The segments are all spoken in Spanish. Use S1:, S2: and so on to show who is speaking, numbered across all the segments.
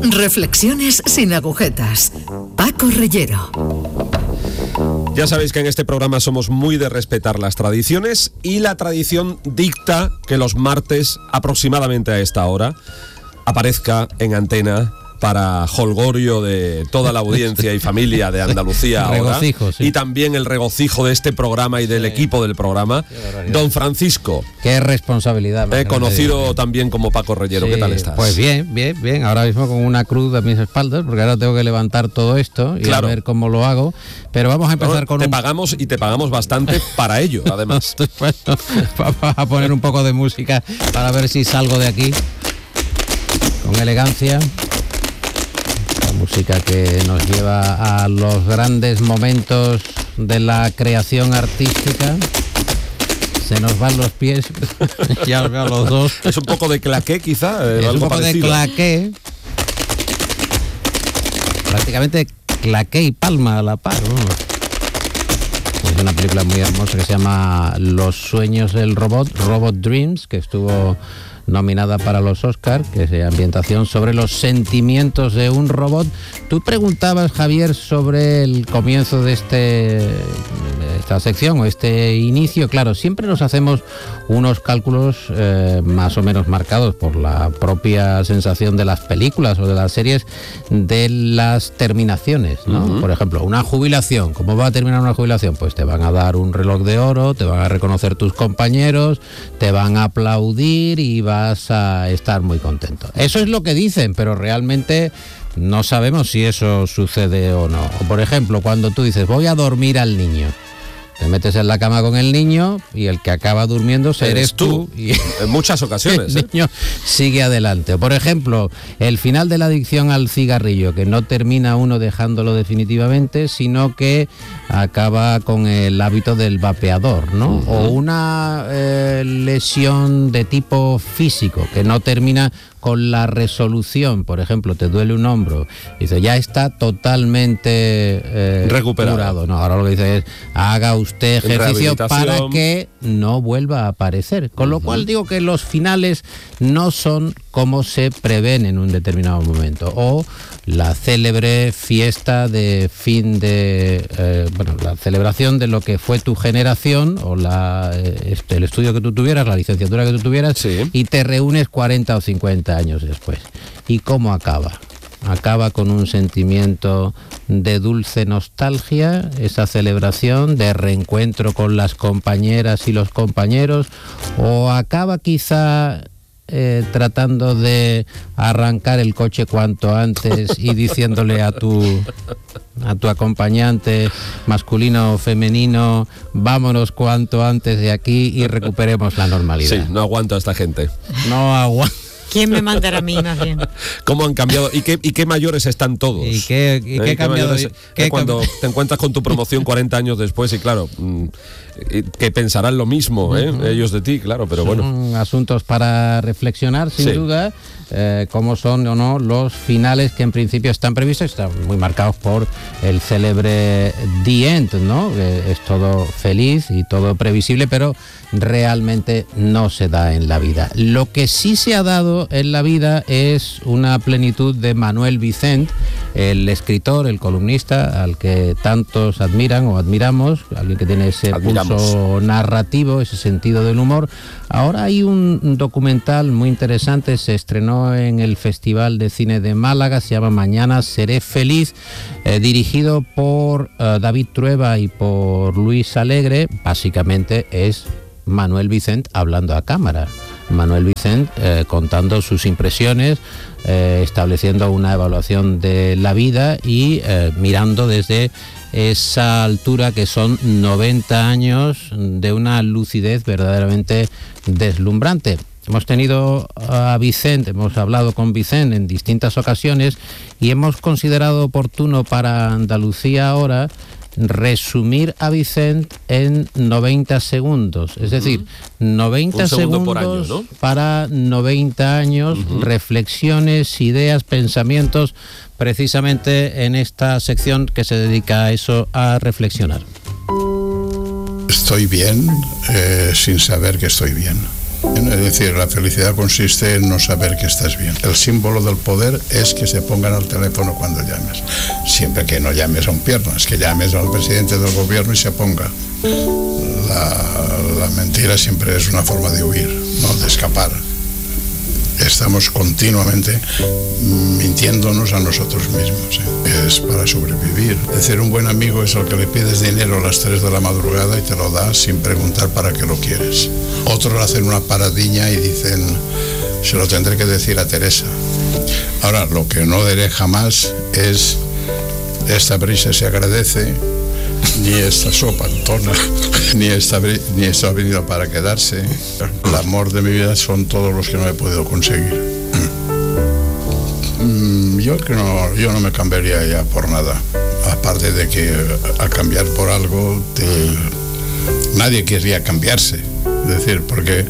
S1: Reflexiones sin agujetas. Paco Reyero.
S2: Ya sabéis que en este programa somos muy de respetar las tradiciones y la tradición dicta que los martes, aproximadamente a esta hora, aparezca en antena para jolgorio de toda la audiencia y familia de Andalucía ahora, sí. Y también el regocijo de este programa y del equipo del programa, don Francisco.
S3: Qué responsabilidad.
S2: Conocido también como Paco Reyero. Sí, ¿qué tal estás?
S3: Pues bien. Ahora mismo con una cruz a mis espaldas, porque ahora tengo que levantar todo esto y a ver cómo lo hago. Pero vamos a empezar con
S2: pagamos y te pagamos bastante para ello, además.
S3: Bueno, vamos a poner un poco de música para ver si salgo de aquí con elegancia. Música que nos lleva a los grandes momentos de la creación artística. Se nos van los pies, ya os veo los dos.
S2: Es un poco de claqué, quizá.
S3: Es un poco parecido. De claqué. Prácticamente claqué y palma a la par, ¿no? Es una película muy hermosa que se llama Los sueños del robot, Robot Dreams, que estuvo nominada para los Oscars, que es ambientación sobre los sentimientos de un robot. Tú preguntabas, Javier, sobre el comienzo de esta sección o este inicio. Claro, siempre nos hacemos unos cálculos más o menos marcados por la propia sensación de las películas o de las series, de las terminaciones, ¿no? Uh-huh. Por ejemplo, una jubilación. ¿Cómo va a terminar una jubilación? Pues te van a dar un reloj de oro, te van a reconocer tus compañeros, te van a aplaudir y vas a estar muy contento. Eso es lo que dicen, pero realmente no sabemos si eso sucede o no. O por ejemplo, cuando tú dices, voy a dormir al niño, te metes en la cama con el niño y el que acaba durmiendo eres tú. Y
S2: en muchas ocasiones.
S3: El niño sigue adelante. O por ejemplo, el final de la adicción al cigarrillo, que no termina uno dejándolo definitivamente, sino que acaba con el hábito del vapeador, ¿no? Uh-huh. O una lesión de tipo físico, que no termina con la resolución. Por ejemplo, te duele un hombro, dice, ya está totalmente
S2: recuperado.
S3: No, ahora lo que dice es, haga usted ejercicio para que no vuelva a aparecer. Con lo cual digo que los finales no son como se prevén en un determinado momento. O la célebre fiesta de fin de... la celebración de lo que fue tu generación, o el estudio que tú tuvieras, la licenciatura que tú tuvieras, sí. Y te reúnes 40 o 50 años después. ¿Y cómo acaba? Acaba con un sentimiento de dulce nostalgia, esa celebración de reencuentro con las compañeras y los compañeros, o acaba quizá tratando de arrancar el coche cuanto antes y diciéndole a tu acompañante masculino o femenino, vámonos cuanto antes de aquí y recuperemos la normalidad.
S2: Sí, no aguanto a esta gente.
S3: No aguanto.
S4: ¿Quién me mandará a mí, más bien?
S2: ¿Cómo han cambiado? ¿Y qué mayores están todos?
S3: ¿Y qué cambiado?
S2: Cuando te encuentras con tu promoción 40 años después y claro, que pensarán lo mismo, ellos de ti, claro, pero bueno.
S3: Son asuntos para reflexionar, sin duda, cómo son o no los finales que en principio están previstos, están muy marcados por el célebre The End, ¿no? Es todo feliz y todo previsible, pero realmente no se da en la vida. Lo que sí se ha dado en la vida es una plenitud de Manuel Vicent, el escritor, el columnista al que tantos admiran o admiramos, alguien que tiene ese pulso narrativo, ese sentido del humor. Ahora hay un documental muy interesante, se estrenó en el Festival de Cine de Málaga, se llama Mañana seré feliz, dirigido por David Trueba y por Luis Alegre. Básicamente es Manuel Vicent hablando a cámara. Manuel Vicent contando sus impresiones, estableciendo una evaluación de la vida y mirando desde esa altura que son 90 años de una lucidez verdaderamente deslumbrante. Hemos tenido a Vicent, hemos hablado con Vicent en distintas ocasiones y hemos considerado oportuno para Andalucía ahora resumir a Vicent en 90 segundos, es decir, 90 segundos por año, ¿no? Para 90 años, reflexiones, ideas, pensamientos, precisamente en esta sección que se dedica a eso, a reflexionar.
S5: Estoy bien sin saber que estoy bien. Es decir, la felicidad consiste en no saber que estás bien. El símbolo del poder es que se pongan al teléfono cuando llames. Siempre que no llames a un piernas, que llames al presidente del gobierno y se ponga. La mentira siempre es una forma de huir, ¿no? De escapar. Estamos continuamente mintiéndonos a nosotros mismos, ¿eh? Es para sobrevivir. Es decir, un buen amigo es el que le pides dinero a las 3 de la madrugada y te lo da sin preguntar para qué lo quieres. Otros hacen una paradiña y dicen, se lo tendré que decir a Teresa. Ahora, lo que no diré jamás es, esta brisa se agradece, ni esta sopa entona, ni esta ha venido para quedarse. El amor de mi vida son todos los que no he podido conseguir. Yo no me cambiaría ya por nada. Aparte de que al cambiar por algo, nadie querría cambiarse. Es decir, porque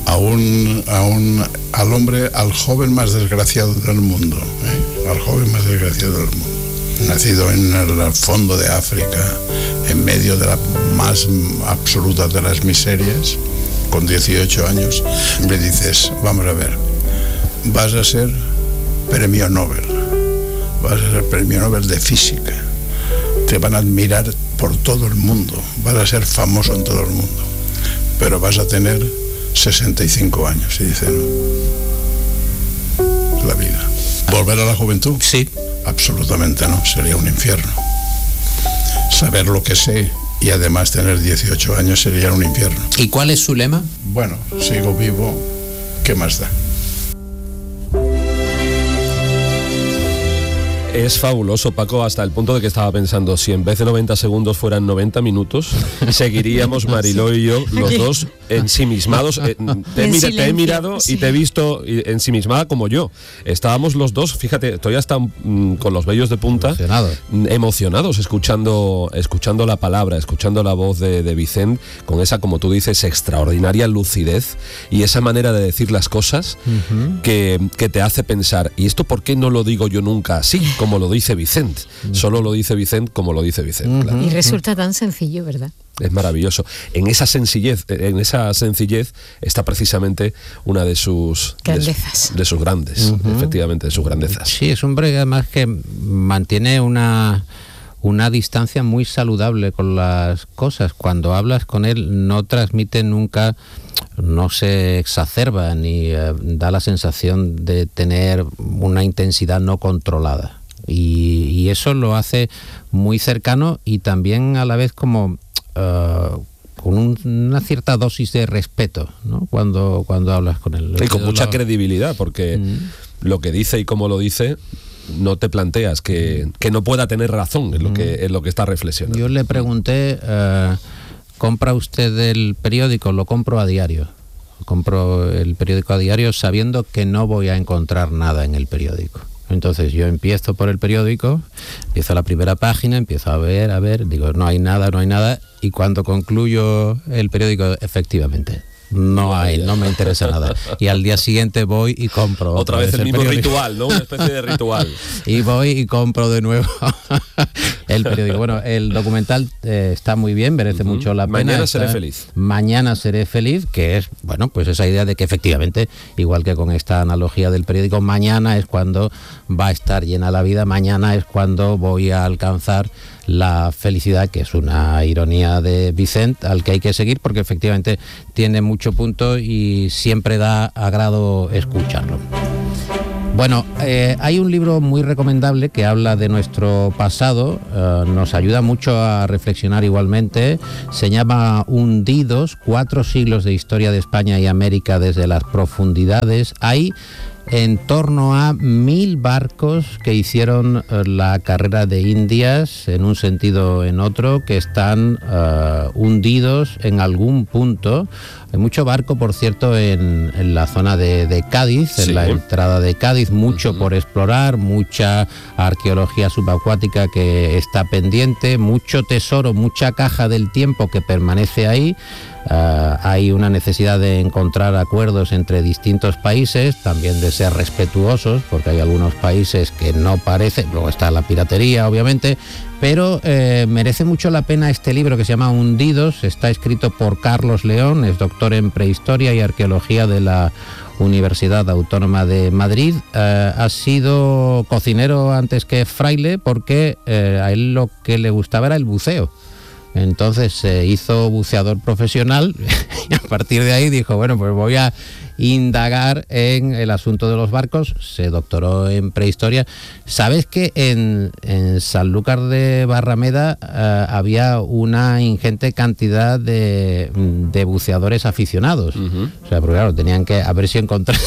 S5: al hombre, al joven más desgraciado del mundo, al joven más desgraciado del mundo, nacido en el fondo de África, en medio de la más absoluta de las miserias, con 18 años, le dices, vamos a ver, vas a ser premio Nobel, vas a ser premio Nobel de física, te van a admirar por todo el mundo, vas a ser famoso en todo el mundo, pero vas a tener 65 años, y dicen, la vida. ¿Volver a la juventud?
S3: Sí.
S5: Absolutamente no, sería un infierno. Saber lo que sé y además tener 18 años sería un infierno.
S3: ¿Y cuál es su lema?
S5: Bueno, sigo vivo, ¿qué más da?
S2: Es fabuloso, Paco, hasta el punto de que estaba pensando, si en vez de 90 segundos fueran 90 minutos, seguiríamos Mariló y yo, los dos ensimismados. Te he mirado y te he visto ensimismada como yo. Estábamos los dos, fíjate, estoy hasta con los vellos de punta, emocionados escuchando la palabra, escuchando la voz de Vicent, con esa, como tú dices, extraordinaria lucidez y esa manera de decir las cosas que te hace pensar, ¿y esto por qué no lo digo yo nunca así? Como lo dice Vicent, solo lo dice Vicent como lo dice Vicent. Claro.
S4: Y resulta tan sencillo, ¿verdad?
S2: Es maravilloso. En esa sencillez está precisamente una de sus grandezas. De sus grandes, efectivamente, de sus grandezas.
S3: Sí, es un hombre además que mantiene una distancia muy saludable con las cosas. Cuando hablas con él no transmite nunca, no se exacerba ni da la sensación de tener una intensidad no controlada. Y eso lo hace muy cercano y también a la vez como con una cierta dosis de respeto, ¿no? Cuando hablas con él.
S2: Y con mucha credibilidad, porque lo que dice y cómo lo dice, no te planteas que no pueda tener razón en lo que está reflexionando.
S3: Yo le pregunté, ¿compra usted el periódico? Lo compro a diario. Compro el periódico a diario sabiendo que no voy a encontrar nada en el periódico. Entonces yo empiezo por el periódico, empiezo la primera página, empiezo a ver, digo, no hay nada, y cuando concluyo el periódico, efectivamente, no me interesa nada. Y al día siguiente voy y compro
S2: otra vez el mismo
S3: periódico.
S2: Ritual, ¿no? Una especie de ritual.
S3: Y voy y compro de nuevo el periódico. Bueno, el documental está muy bien, merece mucho la pena. Mañana seré feliz, que es, bueno, pues esa idea de que efectivamente, igual que con esta analogía del periódico, mañana es cuando va a estar llena la vida, mañana es cuando voy a alcanzar la felicidad, que es una ironía de Vicent al que hay que seguir porque efectivamente tiene mucho punto y siempre da agrado escucharlo. Bueno, hay un libro muy recomendable que habla de nuestro pasado, nos ayuda mucho a reflexionar igualmente, se llama Hundidos, 4 siglos de historia de España y América desde las profundidades. Hay en torno a 1000 barcos que hicieron la carrera de Indias en un sentido o en otro, que están hundidos en algún punto. Hay mucho barco, por cierto, en la zona de Cádiz, en la entrada de Cádiz, mucho por explorar, mucha arqueología subacuática que está pendiente, mucho tesoro, mucha caja del tiempo que permanece ahí. Hay una necesidad de encontrar acuerdos entre distintos países, también de ser respetuosos, porque hay algunos países que no parecen, luego está la piratería, obviamente, pero merece mucho la pena este libro que se llama Hundidos. Está escrito por Carlos León, es doctor en prehistoria y arqueología de la Universidad Autónoma de Madrid. Ha sido cocinero antes que fraile, porque a él lo que le gustaba era el buceo. Entonces se hizo buceador profesional y a partir de ahí dijo, bueno, pues voy a indagar en el asunto de los barcos. Se doctoró en prehistoria. ¿Sabes que en Sanlúcar de Barrameda había una ingente cantidad de buceadores aficionados? O sea, porque claro, tenían que a ver si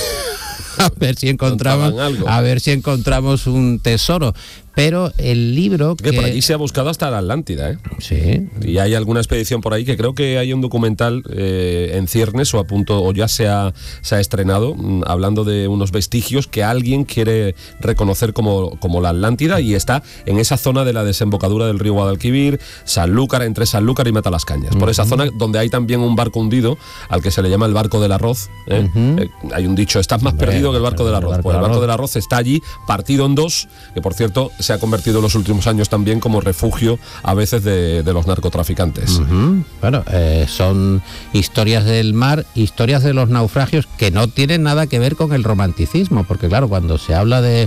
S3: encontramos un tesoro. Pero el libro
S2: que por allí se ha buscado hasta la Atlántida, ¿eh?
S3: Sí.
S2: Y hay alguna expedición por ahí que creo que hay un documental en ciernes o a punto, o ya se ha estrenado, hablando de unos vestigios que alguien quiere reconocer como la Atlántida, y está en esa zona de la desembocadura del río Guadalquivir, Sanlúcar, entre Sanlúcar y Matalascañas. Por esa zona donde hay también un barco hundido al que se le llama el barco del arroz. Hay un dicho, estás más perdido que el barco del arroz. Pues el barco del arroz está allí, partido en dos, que por cierto se ha convertido en los últimos años también como refugio a veces de los narcotraficantes.
S3: Bueno, son historias del mar, historias de los naufragios que no tienen nada que ver con el romanticismo, porque claro, cuando se habla de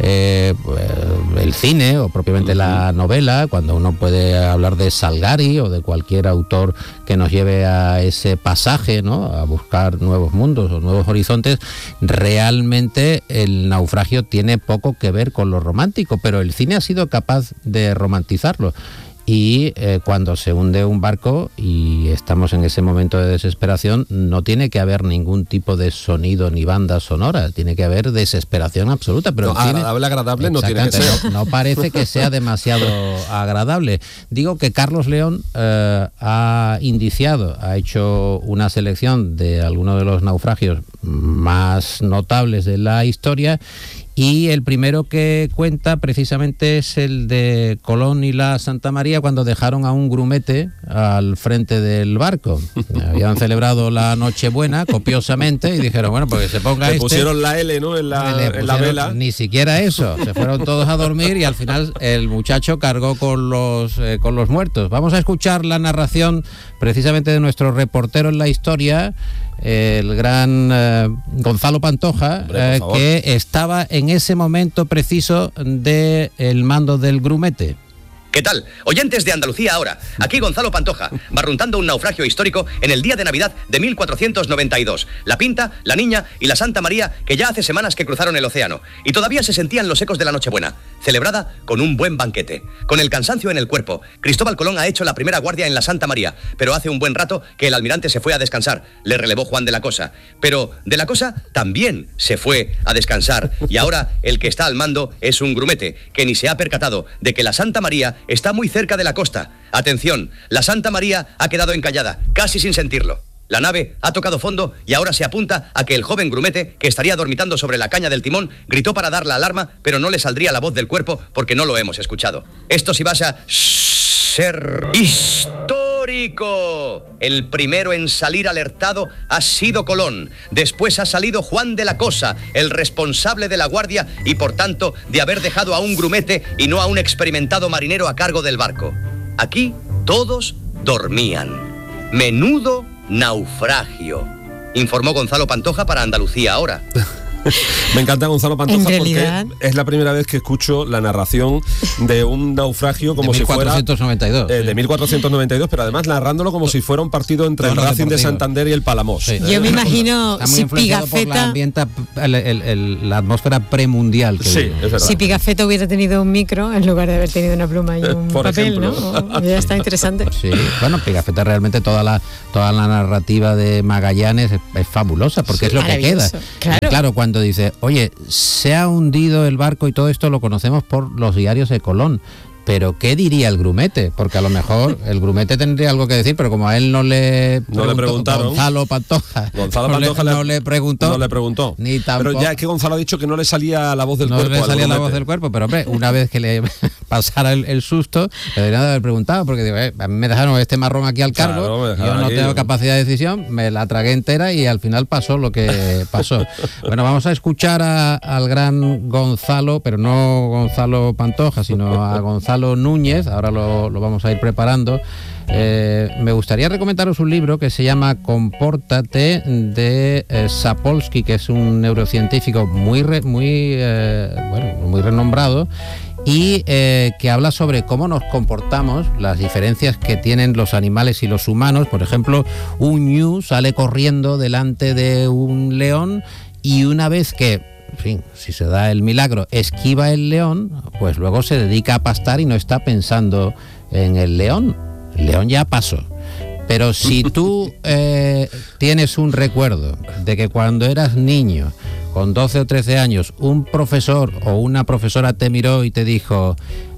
S3: el cine o propiamente la novela, cuando uno puede hablar de Salgari o de cualquier autor que nos lleve a ese pasaje, ¿no?, a buscar nuevos mundos o nuevos horizontes, realmente el naufragio tiene poco que ver con lo romántico, pero el cine ha sido capaz de romantizarlo. Y cuando se hunde un barco y estamos en ese momento de desesperación, no tiene que haber ningún tipo de sonido ni banda sonora, tiene que haber desesperación absoluta. Pero
S2: no, agradable no tiene que ser.
S3: No parece que sea demasiado agradable. Digo que Carlos León ha hecho una selección de algunos de los naufragios más notables de la historia, y el primero que cuenta precisamente es el de Colón y la Santa María, cuando dejaron a un grumete al frente del barco. Habían celebrado la Nochebuena copiosamente y dijeron, bueno, pues que se ponga
S2: pusieron la L, ¿no?, en la vela.
S3: Ni siquiera eso, se fueron todos a dormir y al final el muchacho cargó con los muertos. Vamos a escuchar la narración precisamente de nuestro reportero en la historia, el gran Gonzalo Pantoja, que estaba en ese momento preciso del mando del grumete.
S6: ¿Qué tal? Oyentes de Andalucía ahora, aquí Gonzalo Pantoja, barruntando un naufragio histórico en el día de Navidad de 1492. La Pinta, la Niña y la Santa María, que ya hace semanas que cruzaron el océano, y todavía se sentían los ecos de la Nochebuena, celebrada con un buen banquete. Con el cansancio en el cuerpo, Cristóbal Colón ha hecho la primera guardia en la Santa María, pero hace un buen rato que el almirante se fue a descansar, le relevó Juan de la Cosa. Pero de la Cosa también se fue a descansar, y ahora el que está al mando es un grumete, que ni se ha percatado de que la Santa María está muy cerca de la costa. Atención, la Santa María ha quedado encallada, casi sin sentirlo. La nave ha tocado fondo y ahora se apunta a que el joven grumete, que estaría dormitando sobre la caña del timón, gritó para dar la alarma, pero no le saldría la voz del cuerpo porque no lo hemos escuchado. Esto sí va a ser histórico. El primero en salir alertado ha sido Colón. Después ha salido Juan de la Cosa, el responsable de la guardia y por tanto de haber dejado a un grumete y no a un experimentado marinero a cargo del barco. Aquí todos dormían. Menudo naufragio, informó Gonzalo Pantoja para Andalucía ahora.
S2: Me encanta Gonzalo Pantoja porque es la primera vez que escucho la narración de un naufragio como si fuera de 1492, pero además narrándolo como si fuera un partido entre el Racing de Santander y el Palamos.
S4: Sí. Yo me imagino si Pigafetta,
S3: la atmósfera premundial.
S2: Sí, es
S4: si Pigafetta hubiera tenido un micro en lugar de haber tenido una pluma y un papel, ejemplo, ¿no? Ya está interesante.
S3: Sí, bueno, Pigafetta realmente toda la narrativa de Magallanes es fabulosa porque es lo que queda. Claro, cuando dice, oye, se ha hundido el barco y todo esto lo conocemos por los diarios de Colón, pero ¿qué diría el grumete? Porque a lo mejor el grumete tendría algo que decir, pero como a él no le
S2: preguntaron,
S3: Gonzalo Pantoja no le preguntó, ni tampoco.
S2: Pero ya es que Gonzalo ha dicho que no le salía la voz del cuerpo.
S3: No le salía la voz del cuerpo, pero hombre, una vez que le pasara el susto, le deberían de haber preguntado, porque digo, a mí me dejaron este marrón aquí al cargo, yo no tengo capacidad de decisión, me la tragué entera y al final pasó lo que pasó. Bueno, vamos a escuchar al gran Gonzalo, pero no Gonzalo Pantoja, sino a Gonzalo Gonzalo Núñez, ahora lo vamos a ir preparando. Me gustaría recomendaros un libro que se llama Compórtate, de Sapolsky, que es un neurocientífico muy renombrado, y que habla sobre cómo nos comportamos, las diferencias que tienen los animales y los humanos. Por ejemplo, un ñu sale corriendo delante de un león y una vez que, en fin, si se da el milagro, esquiva el león, pues luego se dedica a pastar y no está pensando en el león. El león ya pasó. Pero si tú tienes un recuerdo de que cuando eras niño, con 12 o 13 años, un profesor o una profesora te miró y te dijo,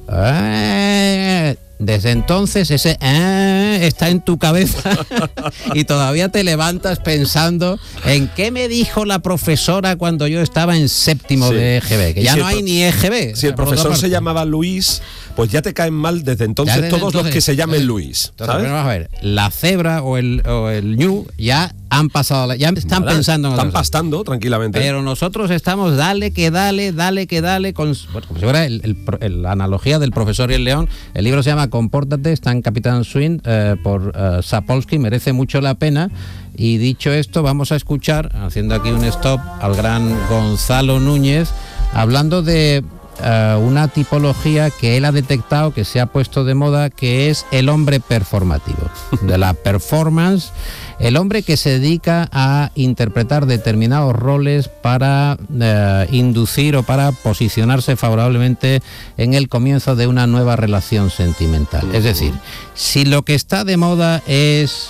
S3: desde entonces ese está en tu cabeza y todavía te levantas pensando en qué me dijo la profesora cuando yo estaba en séptimo de EGB, que ya no hay ni EGB.
S2: Si el profesor se llamaba Luis, pues ya te caen mal desde entonces todos los que se llamen Luis, ¿sabes?
S3: Vamos a ver, la cebra o el ñu ya han pasado, ya están pensando en
S2: están pastando tranquilamente.
S3: Pero nosotros estamos dale que dale, con, bueno, como si fuera la analogía del profesor y el león. El libro se llama Compórtate, está en Capitán Swing por Sapolsky, merece mucho la pena. Y dicho esto, vamos a escuchar, haciendo aquí un stop, al gran Gonzalo Núñez, hablando de una tipología que él ha detectado, que se ha puesto de moda, que es el hombre performativo, de la performance, el hombre que se dedica a interpretar determinados roles para inducir o para posicionarse favorablemente en el comienzo de una nueva relación sentimental. Es decir, si lo que está de moda es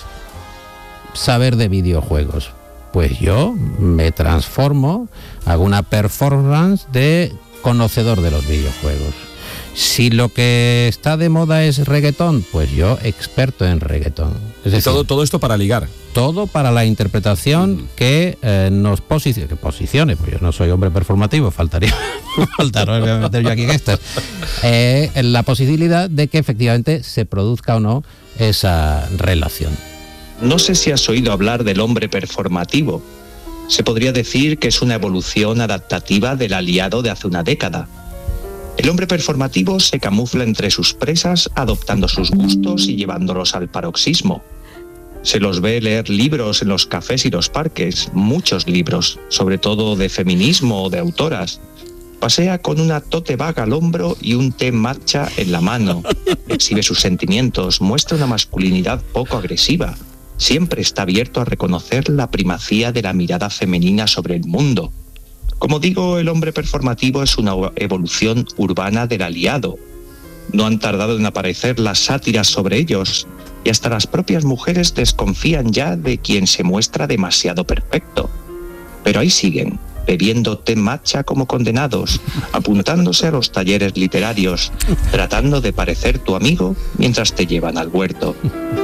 S3: saber de videojuegos, pues yo me transformo, hago una performance de conocedor de los videojuegos. Si lo que está de moda es reggaetón, pues yo experto en reggaetón. Es decir,
S2: todo esto para ligar.
S3: Todo para la interpretación que nos posicione, pues yo no soy hombre performativo, faltaría voy a meter yo aquí en estas. La posibilidad de que efectivamente se produzca o no esa relación.
S7: No sé si has oído hablar del hombre performativo. Se podría decir que es una evolución adaptativa del aliado de hace una década. El hombre performativo se camufla entre sus presas, adoptando sus gustos y llevándolos al paroxismo. Se los ve leer libros en los cafés y los parques, muchos libros, sobre todo de feminismo o de autoras. Pasea con una tote bag al hombro y un té matcha en la mano. Exhibe sus sentimientos, muestra una masculinidad poco agresiva. Siempre está abierto a reconocer la primacía de la mirada femenina sobre el mundo. Como digo, el hombre performativo es una evolución urbana del aliado. No han tardado en aparecer las sátiras sobre ellos, y hasta las propias mujeres desconfían ya de quien se muestra demasiado perfecto. Pero ahí siguen, bebiendo té matcha como condenados, apuntándose a los talleres literarios, tratando de parecer tu amigo mientras te llevan al huerto.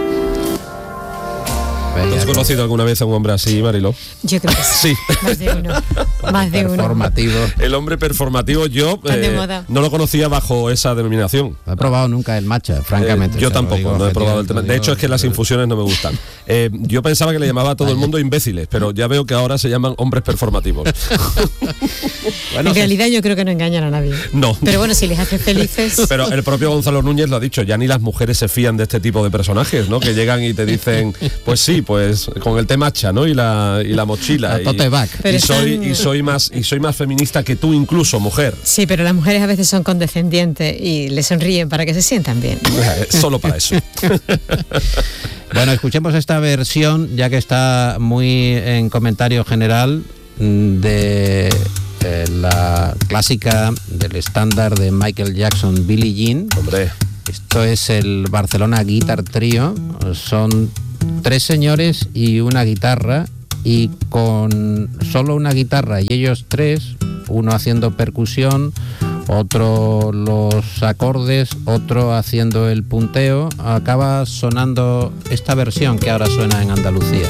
S2: ¿Has conocido alguna vez a un hombre así, Mariló?
S4: Yo creo que sí. Más de uno.
S3: Performativo.
S2: El hombre performativo, yo no lo conocía bajo esa denominación.
S3: No he probado nunca el matcha, francamente.
S2: Yo tampoco, no he probado el tema. De hecho, es que las infusiones no me gustan. Yo pensaba que le llamaba a todo el mundo imbéciles, pero ya veo que ahora se llaman hombres performativos.
S4: Bueno, en realidad yo creo que no engañan a nadie.
S2: No.
S4: Pero bueno, si les hace felices...
S2: Pero el propio Gonzalo Núñez lo ha dicho, ya ni las mujeres se fían de este tipo de personajes, ¿no? Que llegan y te dicen, pues sí, pues con el té matcha, ¿no? Y la mochila. Y soy más feminista que tú incluso, mujer.
S4: Sí, pero las mujeres a veces son condescendientes y le sonríen para que se sientan bien.
S2: Solo para eso.
S3: Bueno, escuchemos esta versión, ya que está muy en comentario general, de la clásica del estándar de Michael Jackson, Billie Jean.
S2: Hombre.
S3: Esto es el Barcelona Guitar Trio. Son 3 señores y una guitarra, y con solo una guitarra y ellos 3, uno haciendo percusión, otro los acordes, otro haciendo el punteo, acaba sonando esta versión que ahora suena en Andalucía.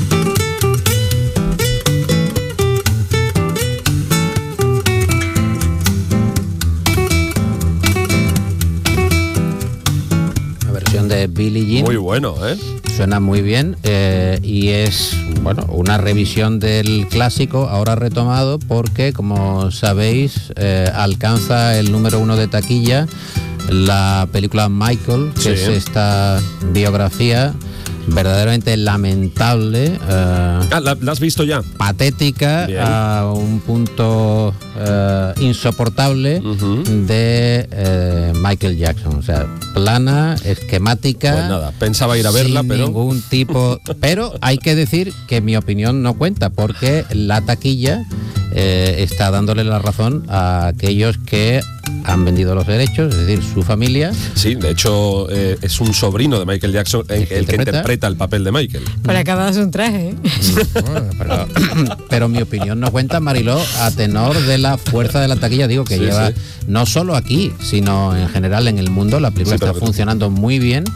S3: La versión de Billie Jean.
S2: Muy bueno, ¿eh?
S3: Suena muy bien, y es, bueno, una revisión del clásico ahora retomado porque, como sabéis, alcanza el número 1 de taquilla la película Michael, que es esta biografía verdaderamente lamentable,
S2: ¿la has visto ya?
S3: patética, a un punto insoportable de Michael Jackson. O sea, plana, esquemática.
S2: Pues nada, pensaba ir a verla,
S3: sin
S2: pero
S3: ningún tipo. Pero hay que decir que mi opinión no cuenta, porque la taquilla está dándole la razón a aquellos que han vendido los derechos, es decir, su familia.
S2: Sí, de hecho es un sobrino de Michael Jackson el que interpreta el papel de Michael.
S4: Por acabadas un traje, ¿eh?
S3: Pero mi opinión no cuenta, Mariló, a tenor de la fuerza de la taquilla. Digo que lleva no solo aquí, sino en general en el mundo. La película está funcionando muy bien.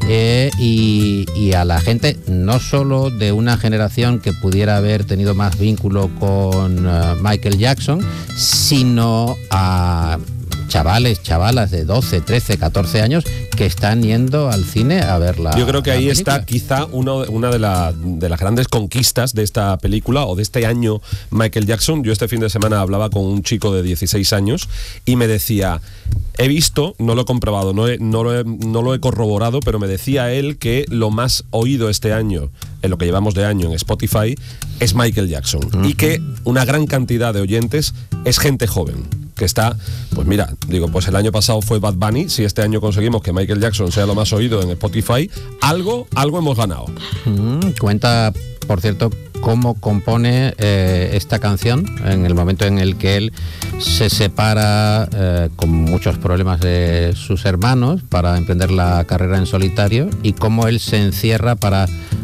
S3: Y a la gente, no solo de una generación que pudiera haber tenido más vínculo con Michael Jackson, sino a chavalas de 12, 13, 14 años que están yendo al cine a verla.
S2: Yo creo que ahí está quizá una de las grandes conquistas de esta película o de este año Michael Jackson. Yo este fin de semana hablaba con un chico de 16 años y me decía, he visto, no lo he comprobado, no lo he corroborado, pero me decía él que lo más oído este año, en lo que llevamos de año en Spotify, es Michael Jackson. Y que una gran cantidad de oyentes es gente joven, que está, pues mira, digo, pues el año pasado fue Bad Bunny, si este año conseguimos que Michael Jackson sea lo más oído en Spotify, algo hemos ganado.
S3: Cuenta, por cierto, cómo compone esta canción en el momento en el que él se separa con muchos problemas de sus hermanos para emprender la carrera en solitario, y cómo él se encierra para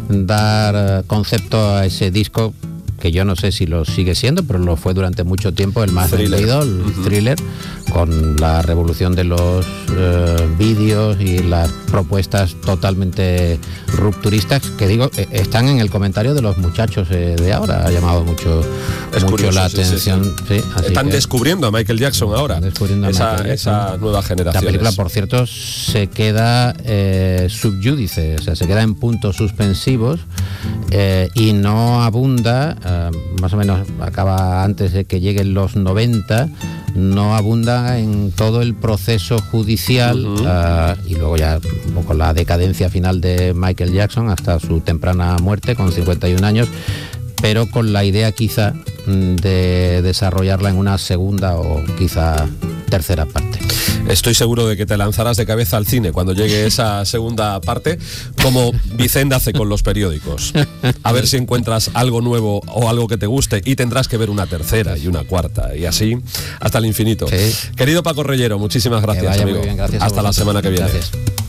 S3: dar concepto a ese disco que yo no sé si lo sigue siendo, pero lo fue durante mucho tiempo, el más vendido, el Thriller, con la revolución de los vídeos y las propuestas totalmente rupturistas, que digo, están en el comentario de los muchachos de ahora. Ha llamado mucho
S2: curioso,
S3: la atención. Sí,
S2: están descubriendo a Michael Jackson ahora, esa nueva generación.
S3: La película, por cierto, se queda subyúdice, o sea, se queda en puntos suspensivos, y no abunda, más o menos acaba antes de que lleguen los 90, no abunda en todo el proceso judicial, y luego ya un poco la decadencia final de Michael Jackson hasta su temprana muerte con 51 años, pero con la idea quizá de desarrollarla en una segunda o quizá tercera parte.
S2: Estoy seguro de que te lanzarás de cabeza al cine cuando llegue esa segunda parte, como Vicente hace con los periódicos. A ver si encuentras algo nuevo o algo que te guste, y tendrás que ver una tercera y una cuarta, y así hasta el infinito. Sí. Querido Paco Reyero, muchísimas gracias, amigo.
S3: Muy bien, gracias
S2: hasta la semana que viene.
S3: Gracias.